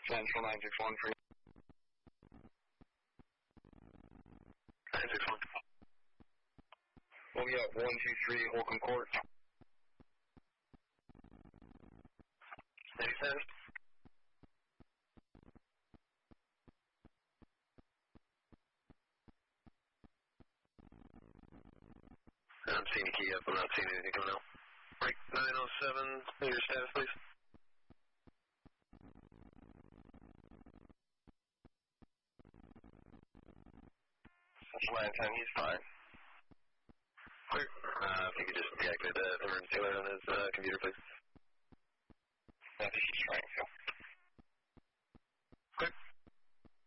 Central 961 for you. 961. We'll be at 123 Holcomb Court. 87. I'm seeing a key up. I'm not seeing anything coming out. Break 907. Your status, please. Central 910. He's fine. Clear. If you could just deactivate the emergency alert on his computer, please. I think he's trying to.